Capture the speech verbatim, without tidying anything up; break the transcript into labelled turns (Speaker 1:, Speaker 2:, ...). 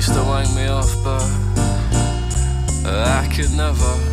Speaker 1: used to wank me off, but I could never